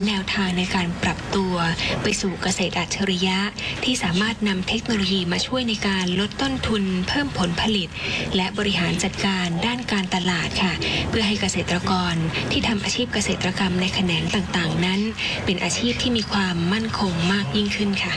แนวทางในการปรับตัวไปสู่เกษตรอัจฉริยะที่สามารถนำเทคโนโลยีมาช่วยในการลดต้นทุนเพิ่มผลผลิตและบริหารจัดการด้านการตลาดค่ะเพื่อให้เกษตรกรที่ทำอาชีพเกษตรกรรมในแขนงต่างๆนั้นเป็นอาชีพที่มีความมั่นคงมากยิ่งขึ้นค่ะ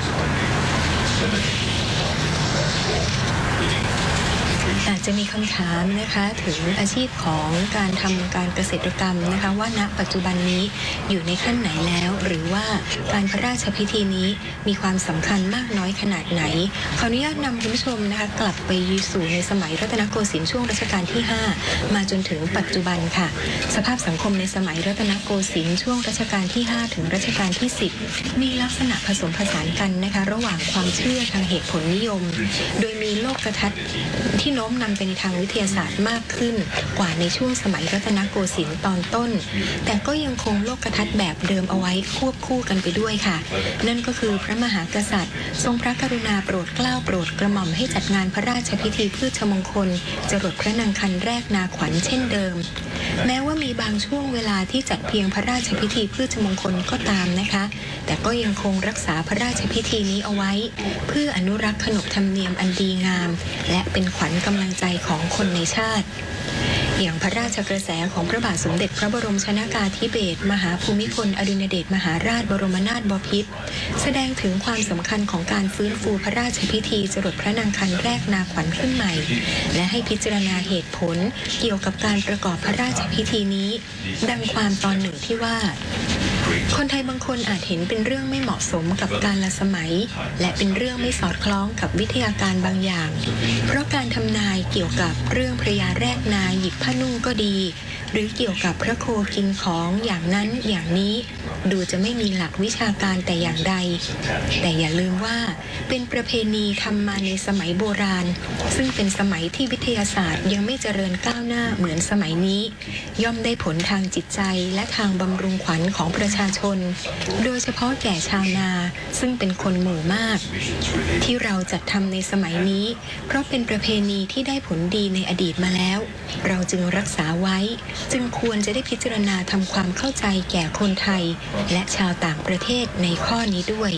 อาจจะมีคำถามนะคะถึงอาชีพของการทำการเกษตรกรรมนะคะว่าณปัจจุบันนี้อยู่ในขั้นไหนแล้วหรือว่าการพระราชพิธีนี้มีความสำคัญมากน้อยขนาดไหนขออนุญาตนำคุณผู้ชมนะคะกลับไปสู่ในสมัยรัตนโกสินทร์ช่วงรัชกาลที่5มาจนถึงปัจจุบันค่ะสภาพสังคมในสมัยรัตนโกสินทร์ช่วงรัชกาลที่5ถึงรัชกาลที่10มีลักษณะผสมผสานกันนะคะระหว่างความเชื่อทางเหตุผลนิยมโดยมีโลกทัศน์ที่โน้มนำไปในทางวิทยาศาสตร์มากขึ้นกว่าในช่วงสมัยรัตนโกสินทร์ตอนต้นแต่ก็ยังคงโลกทัศน์แบบเดิมเอาไว้ควบคู่กันไปด้วยค่ะนั่นก็คือพระมหากษัตริย์ทรงพระกรุณาโปรดเกล้าโปรดกระหม่อมให้จัดงานพระราชพิธีพืชมงคลจรดพระนางคันแรกนาขวัญเช่นเดิมแม้ว่ามีบางช่วงเวลาที่จัดเพียงพระราชพิธีพืชมงคลก็ตามนะคะแต่ก็ยังคงรักษาพระราชพิธีนี้เอาไว้เพื่ออนุรักษ์ขนบธรรมเนียมอันดีงามและเป็นขวัญกำลังใจของคนในชาติอย่างพระราชกระแสของพระบาทสมเด็จพระบรมชนกาธิเบศรมหาภูมิพลอดุลยเดชมหาราชบรมนาถบพิตรแสดงถึงความสำคัญของการฟื้นฟูพระราชพิธีจรดพระนางคันแรกนาขวัญขึ้นใหม่และให้พิจารณาเหตุผลเกี่ยวกับการประกอบพระราชพิธีนี้ดังความตอนหนึ่งที่ว่าคนไทยบางคนอาจเห็นเป็นเรื่องไม่เหมาะสมกับกาลสมัยและเป็นเรื่องไม่สอดคล้องกับวิทยาการบางอย่างเพราะการทำนายเกี่ยวกับเรื่องพระยาแรกนาหยิบผ้านุ่งก็ดีหรือเกี่ยวกับพระโคกินของอย่างนั้นอย่างนี้ดูจะไม่มีหลักวิชาการแต่อย่างใดแต่อย่าลืมว่าเป็นประเพณีทำมาในสมัยโบราณซึ่งเป็นสมัยที่วิทยาศาสตร์ยังไม่เจริญก้าวหน้าเหมือนสมัยนี้ย่อมได้ผลทางจิตใจและทางบำรุงขวัญของประชาชนโดยเฉพาะแก่ชาวนาซึ่งเป็นคนหมู่มากที่เราจัดทำในสมัยนี้เพราะเป็นประเพณีที่ได้ผลดีในอดีตมาแล้วเราจึงรักษาไว้จึงควรจะได้พิจารณาทำความเข้าใจแก่คนไทยและชาวต่างประเทศในข้อนี้ด้วย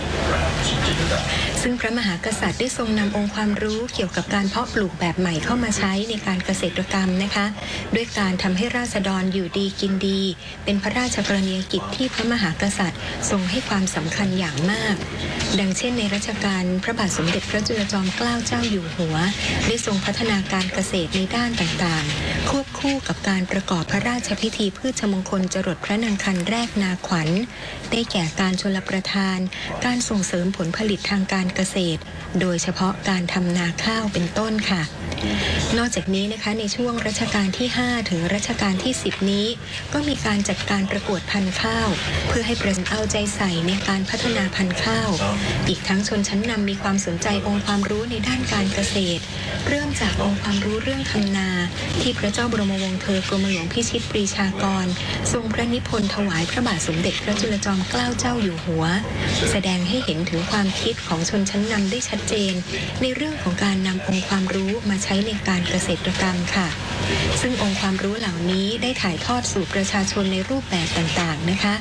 ซึ่งพระมหากษัตริย์ได้ทรงนำองค์ความรู้เกี่ยวกับการเพาะปลูกแบบใหม่เข้ามาใช้ในการเกษตรกรรมนะคะด้วยการทำให้ราษฎรอยู่ดีกินดีเป็นพระราชกรณียกิจที่พระมหากษัตริย์ทรงให้ความสำคัญอย่างมากดังเช่นในรัชกาลพระบาทสมเด็จพระจุลจอมเกล้าเจ้าอยู่หัวได้ทรงพัฒนาการเกษตรในด้านต่างๆควบคู่กับการประกอบพระราชพิธีพืชมงคลจรดพระนางคันแรกนาขวัญได้แก่การชลประทานการส่งเสริมผลผลิตทางการเกษตรโดยเฉพาะการทำนาข้าวเป็นต้นค่ะนอกจากนี้นะคะในช่วงรัชกาลที่5ถึงรัชกาลที่10นี้ก็มีการจัดการประกวดพันธุ์ข้าวเพื่อให้ประชาชนเอาใจใส่ในการพัฒนาพันธุ์ข้าวอีกทั้งชนชั้นนำมีความสนใจองค์ความรู้ในด้านการเกษตรเริ่มจากองค์ความรู้เรื่องทำนาที่พระเจ้าบรมวงศ์เธอกรมหลวงพิชิตปรีชากรทรงพระนิพนธ์ถวายพระบาทสมเด็จพระจุลจอมเกล้าเจ้าอยู่หัวแสดงให้เห็นถึงความคิดของชนชั้นนำได้ชัดเจนในเรื่องของการนำองค์ความรู้มาใช้ในการเกษตรกรรมค่ะซึ่งองค์ความรู้เหล่านี้ได้ถ่ายทอดสู่ประชาชนในรูปแบบต่างๆนะคะ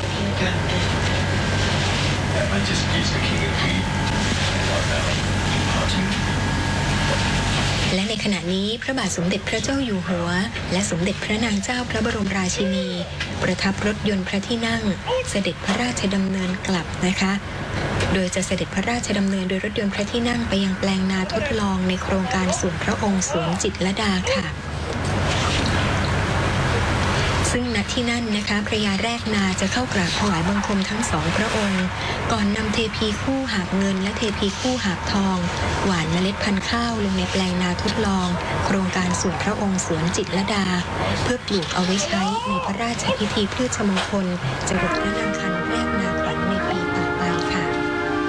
และในขณะนี้พระบาทสมเด็จพระเจ้าอยู่หัวและสมเด็จพระนางเจ้าพระบรมราชินีประทับรถยนต์พระที่นั่งเสด็จพระราชดำเนินกลับนะคะโดยจะเสด็จพระราชดำเนินโดยรถยนต์พระที่นั่งไปยังแปลงนาทดลองในโครงการส่วนพระองค์สวนจิตรลดาค่ะซึ่งณที่นั่นนะคะพระยาแรกนาจะเข้ากราบถวายบังคมทั้งสองพระองค์ก่อนนำเทพีคู่หาบเงินและเทพีคู่หาบทองหว่านเมล็ดพันธุ์ข้าวลงในแปลงนาทดลองโครงการส่วนพระองค์สวนจิตรลดาเพื่อปลูกเอาไว้ใช้ในพระราชพิธีพืชมงคลจรดพระนางคัน